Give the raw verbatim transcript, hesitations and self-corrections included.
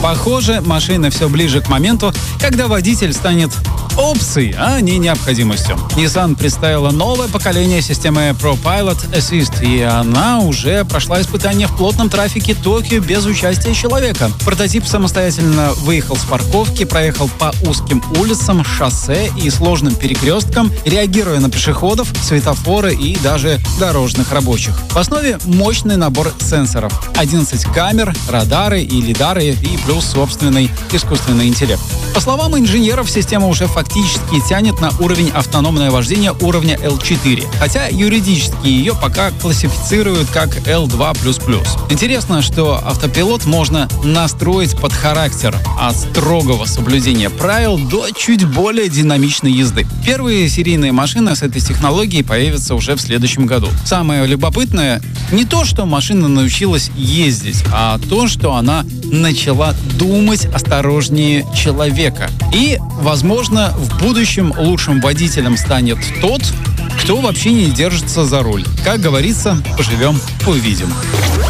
Похоже, машина все ближе к моменту, когда водитель станет опцией, а не необходимостью. Nissan представила новое поколение системы ProPilot Assist, и она уже прошла испытания в плотном трафике Токио без участия человека. Прототип самостоятельно выехал с парковки, проехал по узким улицам, шоссе и сложным перекресткам, реагируя на пешеходов, светофоры и даже дорожных рабочих. В основе мощный набор сенсоров. одиннадцать камер, радары и лидары и плюс собственный искусственный интеллект. По словам инженеров, система уже фактически тянет на уровень автономное вождение уровня эл четыре, хотя юридически ее пока классифицируют как эл два плюс плюс. Интересно, что автопилот можно настроить под характер от строгого соблюдения правил до чуть более динамичной езды. Первые серийные машины с этой технологией появятся уже в следующем году. Самое любопытное не то, что машина научилась ездить, а то, что она начала думать осторожнее человека. И, возможно, в будущем лучшим водителем станет тот, кто вообще не держится за руль. Как говорится, поживем, увидим.